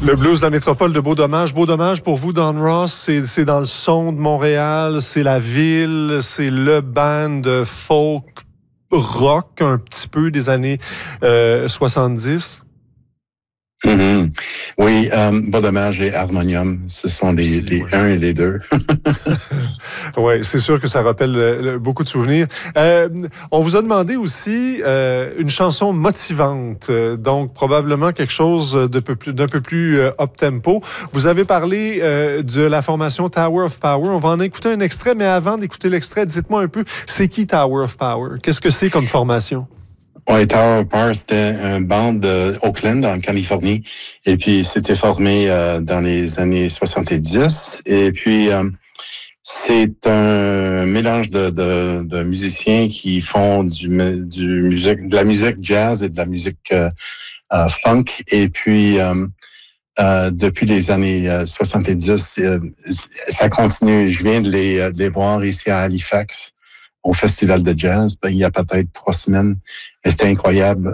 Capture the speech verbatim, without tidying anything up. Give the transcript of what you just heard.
Le blues de la métropole de Beau Dommage. Beau Dommage, pour vous, Don Ross, c'est, c'est dans le son de Montréal, c'est la ville, c'est le band de folk rock un petit peu des années euh, soixante-dix. Mm-hmm. Oui, euh, Beau Dommage et Harmonium, ce sont les, les ouais. un et les deux. Oui, c'est sûr que ça rappelle euh, beaucoup de souvenirs. Euh, on vous a demandé aussi euh, une chanson motivante, euh, donc probablement quelque chose de peu plus, d'un peu plus euh, up-tempo. Vous avez parlé euh, de la formation Tower of Power. On va en écouter un extrait, mais avant d'écouter l'extrait, dites-moi un peu, c'est qui Tower of Power? Qu'est-ce que c'est comme formation? Oui, Tower of Power, c'était une bande de Oakland, en Californie. Et puis, c'était formé euh, dans les années soixante-dix. Et puis, euh, c'est un mélange de, de, de musiciens qui font du, du musique, de la musique jazz et de la musique euh, euh, funk. Et puis, euh, euh, depuis les années euh, soixante-dix, euh, ça continue. Je viens de les, de les voir ici à Halifax, au Festival de jazz, il y a peut-être trois semaines. Et c'était incroyable.